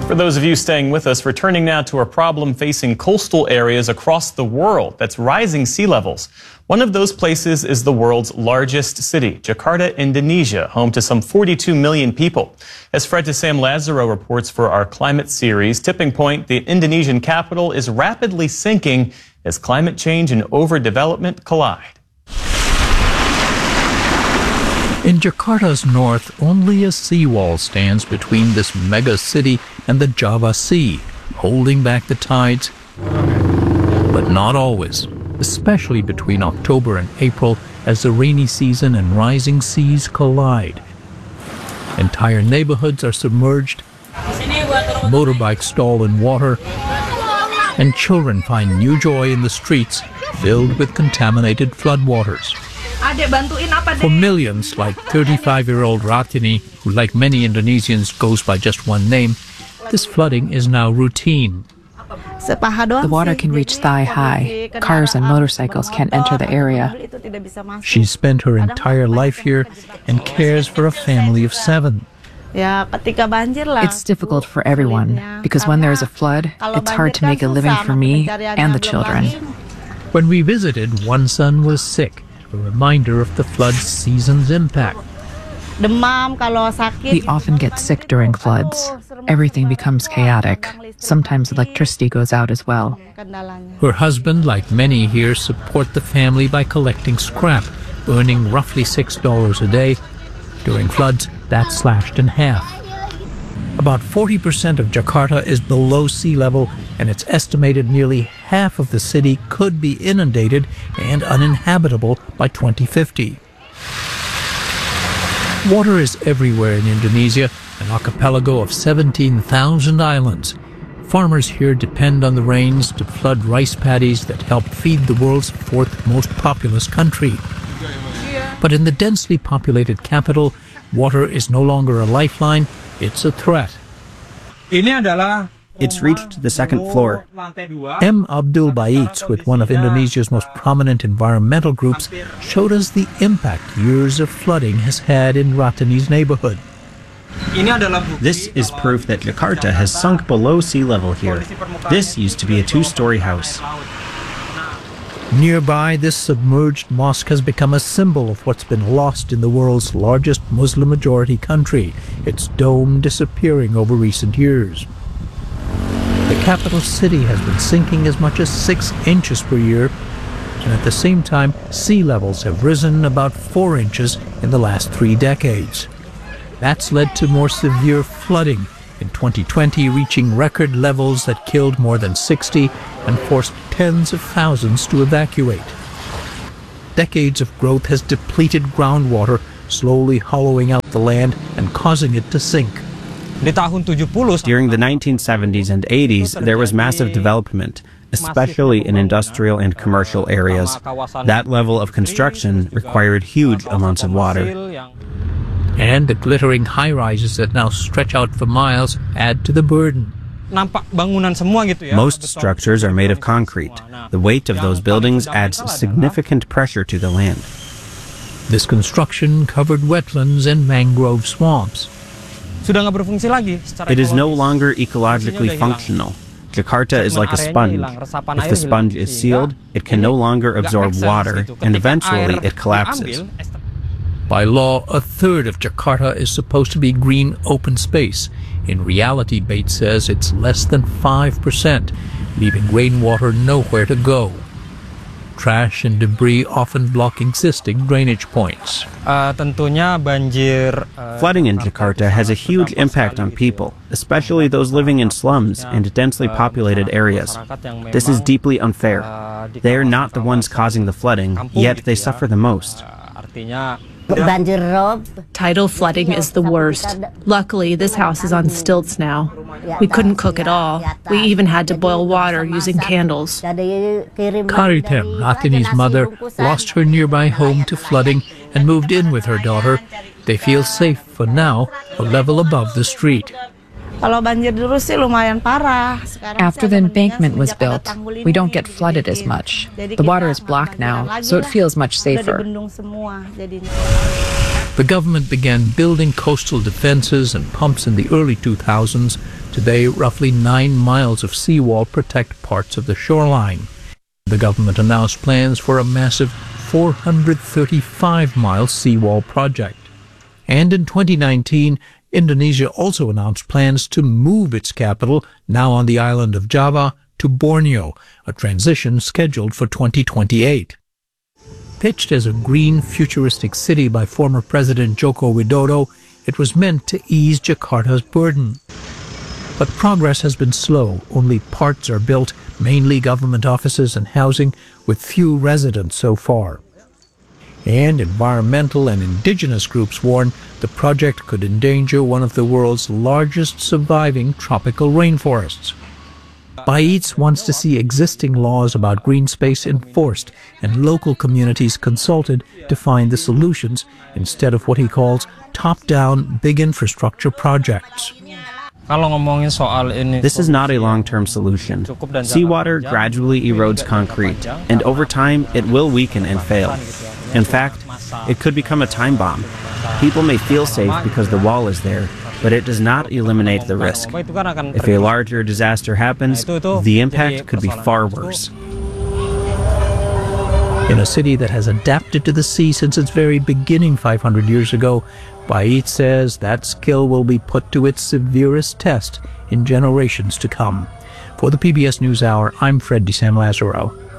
For those of you staying with us, returning now to a problem facing coastal areas across the world. That's rising sea levels. One of those places is the world's largest city, Jakarta, Indonesia, home to some 42 million people. As Fred to Sam Lazaro reports for our climate series, Tipping Point, the Indonesian capital, is rapidly sinking as climate change and overdevelopment collide. In Jakarta's north, only a seawall stands between this mega city and the Java Sea, holding back the tides, but not always, especially between October and April as the rainy season and rising seas collide. Entire neighborhoods are submerged, motorbikes stall in water, and children find new joy in the streets filled with contaminated floodwaters. For millions like 35-year-old Ratini, who like many Indonesians goes by just one name, this flooding is now routine. The water can reach thigh-high. Cars and motorcycles can't enter the area. She's spent her entire life here and cares for a family of 7. It's difficult for everyone, because when there is a flood, it's hard to make a living for me and the children. When we visited, one son was sick, a reminder of the flood season's impact. We often get sick during floods. Everything becomes chaotic. Sometimes electricity goes out as well. Her husband, like many here, support the family by collecting scrap, earning roughly $6 a day. During floods, that's slashed in half. About 40% of Jakarta is below sea level, and it's estimated nearly half of the city could be inundated and uninhabitable by 2050. Water is everywhere in Indonesia, an archipelago of 17,000 islands. Farmers here depend on the rains to flood rice paddies that help feed the world's 4th most populous country. But in the densely populated capital, water is no longer a lifeline, it's a threat. It's reached the 2nd floor. M. Abdul Baits, with one of Indonesia's most prominent environmental groups, showed us the impact years of flooding has had in Ratini's neighborhood. This is proof that Jakarta has sunk below sea level here. This used to be a 2-story house. Nearby, this submerged mosque has become a symbol of what's been lost in the world's largest Muslim-majority country, its dome disappearing over recent years. The capital city has been sinking as much as 6 inches per year, and at the same time, sea levels have risen about 4 inches in the last 3 decades. That's led to more severe flooding, in 2020 reaching record levels that killed more than 60 and forced tens of thousands to evacuate. Decades of growth has depleted groundwater, slowly hollowing out the land and causing it to sink. During the 1970s and 80s, there was massive development, especially in industrial and commercial areas. That level of construction required huge amounts of water. And the glittering high-rises that now stretch out for miles add to the burden. Most structures are made of concrete. The weight of those buildings adds significant pressure to the land. This construction covered wetlands and mangrove swamps. It is no longer ecologically functional. Jakarta is like a sponge. If the sponge is sealed, it can no longer absorb water, and eventually it collapses. By law, a third of Jakarta is supposed to be green open space. In reality, Bates says it's less than 5%, leaving rainwater nowhere to go. Trash and debris often block existing drainage points. Flooding in Jakarta has a huge impact on people, especially those living in slums and densely populated areas. This is deeply unfair. They are not the ones causing the flooding, yet they suffer the most. Tidal flooding is the worst. Luckily, this house is on stilts now. We couldn't cook at all. We even had to boil water using candles. Karitem, Ratini's mother, lost her nearby home to flooding and moved in with her daughter. They feel safe for now, a level above the street. After the embankment was built, we don't get flooded as much. The water is blocked now, so it feels much safer. The government began building coastal defenses and pumps in the early 2000s, Today, roughly 9 miles of seawall protect parts of the shoreline. The government announced plans for a massive 435-mile seawall project. And in 2019, Indonesia also announced plans to move its capital, now on the island of Java, to Borneo, a transition scheduled for 2028. Pitched as a green, futuristic city by former President Joko Widodo, it was meant to ease Jakarta's burden. But progress has been slow. Only parts are built, mainly government offices and housing, with few residents so far. And environmental and indigenous groups warn the project could endanger one of the world's largest surviving tropical rainforests. Baitz wants to see existing laws about green space enforced and local communities consulted to find the solutions instead of what he calls top-down big infrastructure projects. This is not a long-term solution. Seawater gradually erodes concrete, and over time it will weaken and fail. In fact, it could become a time bomb. People may feel safe because the wall is there, but it does not eliminate the risk. If a larger disaster happens, the impact could be far worse. In a city that has adapted to the sea since its very beginning 500 years ago, Baitz says that skill will be put to its severest test in generations to come. For the PBS NewsHour, I'm Fred DeSam Lazaro.